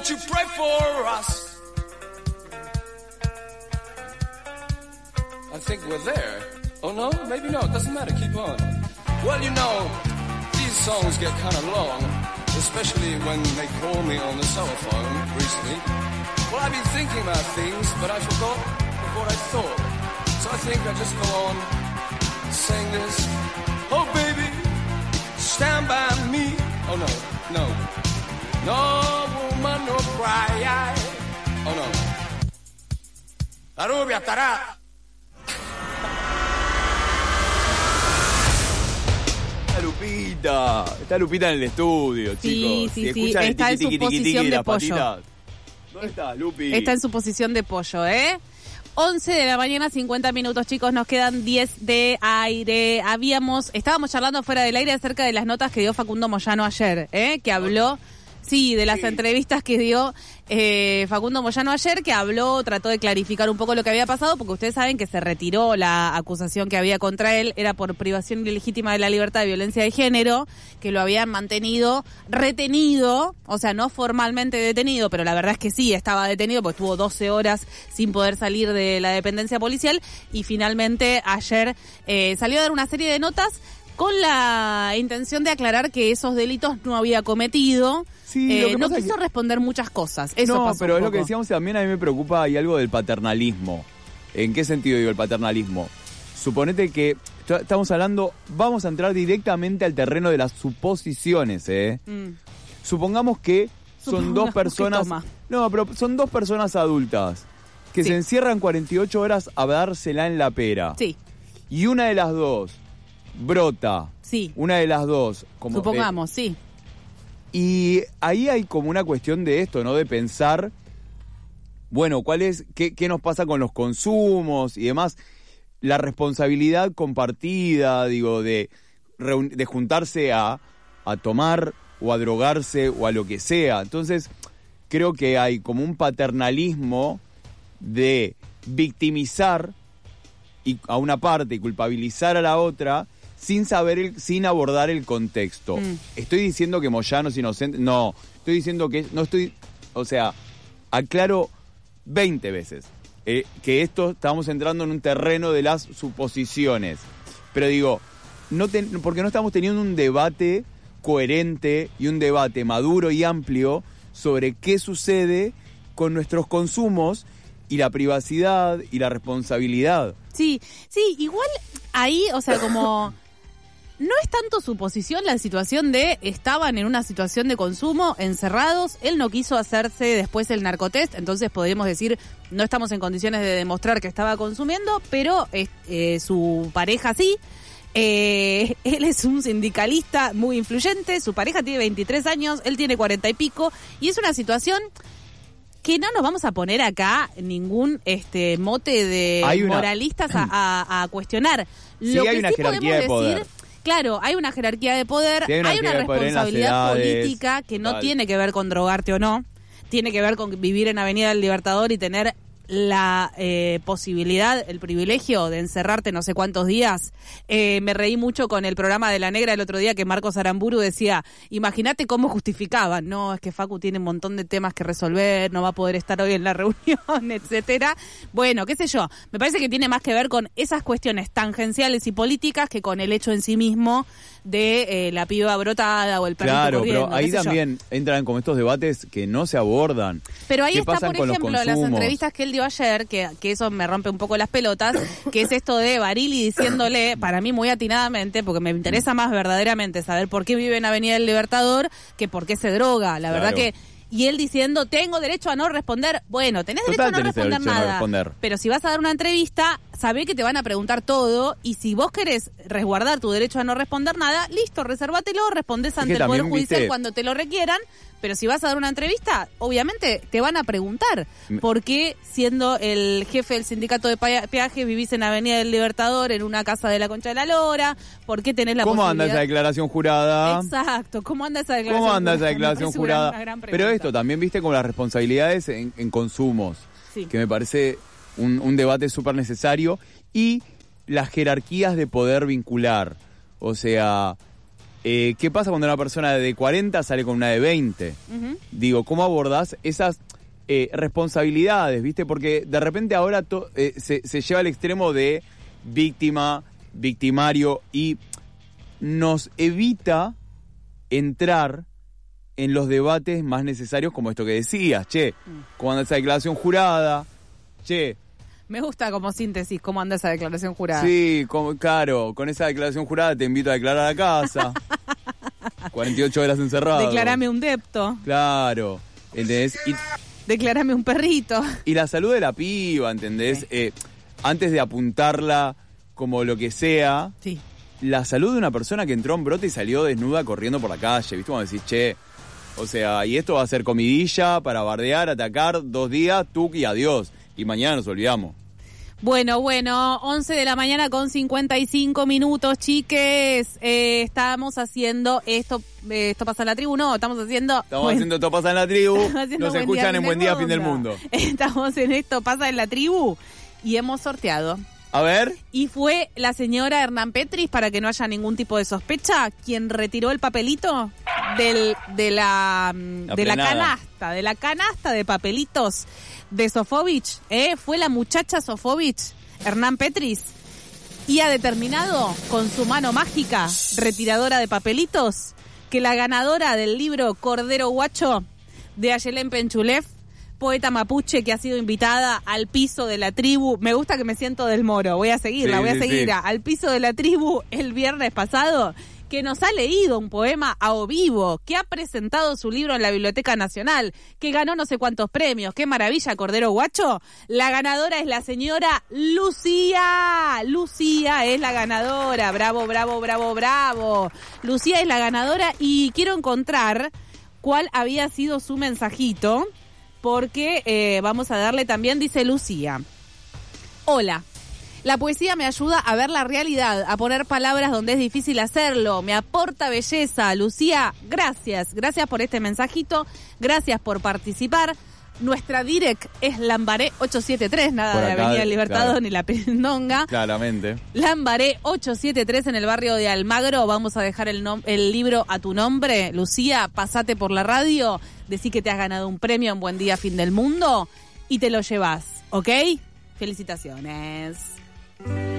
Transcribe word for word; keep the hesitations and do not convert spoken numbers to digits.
won't you pray for us? I think we're there. Oh no, maybe not, doesn't matter, keep on. Well, you know, these songs get kind of long, especially when they call me on the cell phone recently. Well, I've been thinking about things, but I forgot what I thought. So I think I just go on saying this. Oh, baby, stand by me. Oh, no, no. No woman, no cry. Oh, no. La rubia estará. Está Lupita. Está Lupita en el estudio, sí, chicos. Sí, si sí, escuchan está el en su tiqui, tiqui, tiqui, posición tiqui, de las pollo. patitas. ¿Dónde estás, Lupi? Está en su posición de pollo, ¿eh? once de la mañana, cincuenta minutos, chicos, nos quedan diez de aire. Habíamos, estábamos charlando fuera del aire acerca de las notas que dio Facundo Moyano ayer, ¿eh? Que habló, sí, de las sí. entrevistas que dio eh, Facundo Moyano ayer, que habló, trató de clarificar un poco lo que había pasado, porque ustedes saben que se retiró la acusación que había contra él, era por privación ilegítima de la libertad de violencia de género, que lo habían mantenido retenido, o sea, no formalmente detenido, pero la verdad es que sí, estaba detenido, porque estuvo doce horas sin poder salir de la dependencia policial, y finalmente ayer eh, salió a dar una serie de notas con la intención de aclarar que esos delitos no había cometido. Sí, eh, no quiso que... responder muchas cosas. Eso no, pasó pero un es poco. lo que decíamos también, a mí me preocupa, hay algo del paternalismo. ¿En qué sentido digo el paternalismo? Suponete que estamos hablando, vamos a entrar directamente al terreno de las suposiciones, ¿eh? Mm. Supongamos que son Supongamos dos personas... No, pero son dos personas adultas que sí. se encierran cuarenta y ocho horas a dársela en la pera. Sí. Y una de las dos brota. Sí. Una de las dos. Como Supongamos, de, sí. Y ahí hay como una cuestión de esto, ¿no? De pensar, bueno, ¿cuál es, qué, qué nos pasa con los consumos y demás? La responsabilidad compartida, digo, de, de juntarse a, a tomar o a drogarse o a lo que sea. Entonces, creo que hay como un paternalismo de victimizar y, a una parte y culpabilizar a la otra, sin saber, el, sin abordar el contexto. Mm. Estoy diciendo que Moyano es inocente. No, estoy diciendo que no estoy, o sea, aclaro veinte veces eh, que esto estamos entrando en un terreno de las suposiciones. Pero digo, no ten, porque no estamos teniendo un debate coherente y un debate maduro y amplio sobre qué sucede con nuestros consumos y la privacidad y la responsabilidad. Sí, sí, igual ahí, o sea, como... No es tanto su posición la situación de estaban en una situación de consumo, encerrados, él no quiso hacerse después el narcotest, entonces podríamos decir no estamos en condiciones de demostrar que estaba consumiendo, pero eh, su pareja sí, eh, él es un sindicalista muy influyente, su pareja tiene veintitrés años, él tiene cuarenta y pico, y es una situación que no nos vamos a poner acá ningún este mote de una... moralistas a, a, a cuestionar. Sí, Lo hay que una sí jerarquía de poder. Decir, claro, hay una jerarquía de poder, sí, hay una, hay una responsabilidad política que no tal. tiene que ver con drogarte o no, tiene que ver con vivir en Avenida del Libertador y tener la eh, posibilidad, el privilegio de encerrarte no sé cuántos días. Eh, me reí mucho con el programa de La Negra el otro día que Marcos Aramburu decía, imagínate cómo justificaban, no, es que Facu tiene un montón de temas que resolver, no va a poder estar hoy en la reunión, etcétera. Bueno, qué sé yo, me parece que tiene más que ver con esas cuestiones tangenciales y políticas que con el hecho en sí mismo de eh, la piba brotada o el perrito Claro, corriendo, pero ahí también yo. entran como estos debates que no se abordan. Pero ahí ¿Qué está, por ejemplo, las entrevistas que él dio ayer, que, que eso me rompe un poco las pelotas, que es esto de Barili diciéndole, para mí muy atinadamente, porque me interesa más verdaderamente saber por qué vive en Avenida del Libertador que por qué se droga. La verdad claro. que... Y él diciendo, tengo derecho a no responder. Bueno, tenés Total, derecho a no tenés responder derecho nada. A no responder. Pero si vas a dar una entrevista, sabé que te van a preguntar todo. Y si vos querés resguardar tu derecho a no responder nada, listo, resérvatelo, respondés ante el Poder Judicial viste... cuando te lo requieran. Pero si vas a dar una entrevista, obviamente te van a preguntar por qué, siendo el jefe del sindicato de peajes, vivís en Avenida del Libertador, en una casa de la Concha de la Lora, por qué tenés la ¿Cómo posibilidad... anda esa declaración jurada? Exacto, ¿cómo anda esa declaración ¿Cómo anda jurada? esa declaración jurada? Una gran Pero esto también, viste, con las responsabilidades en, en consumos, sí. que me parece un, un debate súper necesario, y las jerarquías de poder vincular, o sea... Eh, ¿Qué pasa cuando una persona de cuarenta sale con una de veinte? Uh-huh. Digo, ¿cómo abordás esas eh, responsabilidades, viste? Porque de repente ahora to, eh, se, se lleva al extremo de víctima, victimario, y nos evita entrar en los debates más necesarios, como esto que decías, che, ¿cómo anda esa declaración jurada? Che... Me gusta como síntesis cómo anda esa declaración jurada. Sí, como, claro, con esa declaración jurada te invito a declarar a casa. cuarenta y ocho horas encerrado. Declárame un depto. Claro, ¿entendés? Y, Declárame un perrito. Y la salud de la piba, ¿entendés? Sí. Eh, antes de apuntarla como lo que sea, sí. La salud de una persona que entró en brote y salió desnuda corriendo por la calle, ¿viste? Como decís, che, o sea, y esto va a ser comidilla para bardear, atacar, dos días, tuc y adiós. Y mañana nos olvidamos. Bueno, bueno, once de la mañana con cincuenta y cinco minutos, chiques. Eh, estamos haciendo esto, eh, esto pasa en la tribu, no, estamos haciendo... Estamos buen, haciendo esto pasa en la tribu, nos buen escuchan día, en Buen Día, Fin del Mundo. Estamos en esto pasa en la tribu y hemos sorteado. A ver. Y fue la señora Hernán Petris, para que no haya ningún tipo de sospecha, quien retiró el papelito del, de la, la de la canasta, de la canasta de papelitos de Sofovich, ¿eh? Fue la muchacha Sofovich, Hernán Petris, y ha determinado con su mano mágica, retiradora de papelitos, que la ganadora del libro Cordero Guacho de Ayelén Penchulev, poeta mapuche que ha sido invitada al piso de la tribu, me gusta que me siento del Moro, voy a seguirla, sí, voy a sí, seguirla, sí. Al piso de la tribu el viernes pasado, que nos ha leído un poema a o vivo, que ha presentado su libro en la Biblioteca Nacional, que ganó no sé cuántos premios. ¡Qué maravilla, Cordero Guacho! La ganadora es la señora Lucía. Lucía es la ganadora. Bravo, bravo, bravo, bravo. Lucía es la ganadora y quiero encontrar cuál había sido su mensajito, porque eh, vamos a darle también, dice Lucía. Hola. La poesía me ayuda a ver la realidad, a poner palabras donde es difícil hacerlo, me aporta belleza. Lucía, gracias, gracias por este mensajito, gracias por participar. Nuestra direct es Lambaré ochocientos setenta y tres, nada acá, de Avenida del Libertador, claro, ni La Pirindonga. Claramente. Lambaré ochocientos setenta y tres en el barrio de Almagro. Vamos a dejar el, nom- el libro a tu nombre. Lucía, pasate por la radio, decí que te has ganado un premio en Buen Día, Fin del Mundo y te lo llevas, ¿ok? Felicitaciones.